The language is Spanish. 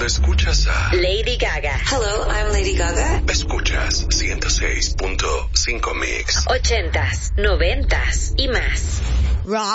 Cuando escuchas a Lady Gaga. Hello, I'm Lady Gaga. Escuchas 106.5 Mix. 80s, 90s y más. Rock.